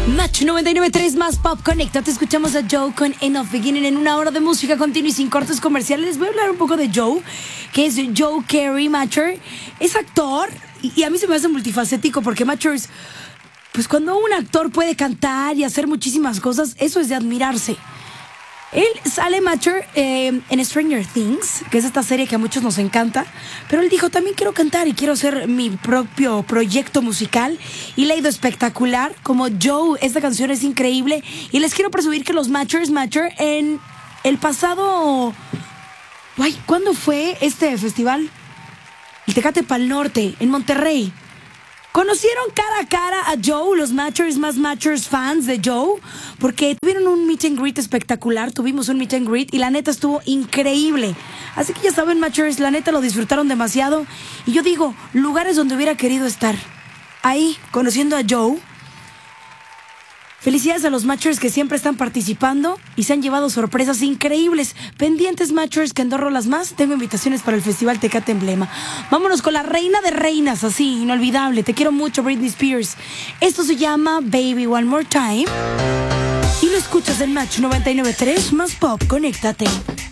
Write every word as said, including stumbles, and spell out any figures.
Match noventa y nueve punto tres más Pop Connecta. Te escuchamos a Joe con Enough Beginning en una hora de música continua y sin cortes comerciales. Les voy a hablar un poco de Joe, que es Joe Carey Matcher. Es actor y, y a mí se me hace multifacético porque Matcher es, pues cuando un actor puede cantar y hacer muchísimas cosas, eso es de admirarse. Él sale Matcher eh, en Stranger Things, que es esta serie que a muchos nos encanta, pero él dijo, también quiero cantar y quiero hacer mi propio proyecto musical, y le ha ido espectacular, como Joe. Esta canción es increíble, y les quiero presumir que los Matchers Matcher en el pasado... Ay, ¿cuándo fue este festival? El Tecate Pal Norte, en Monterrey. Conocieron cara a cara a Joe, los Matchers más Matchers fans de Joe, porque tuvieron un meet and greet espectacular. Tuvimos un meet and greet y la neta estuvo increíble. Así que ya saben, Matchers, la neta lo disfrutaron demasiado. Y yo digo, lugares donde hubiera querido estar. Ahí, conociendo a Joe. Felicidades a los Matchers que siempre están participando y se han llevado sorpresas increíbles. Pendientes, Matchers, que en dos rolas más tengo invitaciones para el Festival Tecate Emblema. Vámonos con la reina de reinas, así, inolvidable. Te quiero mucho, Britney Spears. Esto se llama Baby One More Time. Y lo escuchas en Match noventa y nueve punto tres más Pop. Conéctate.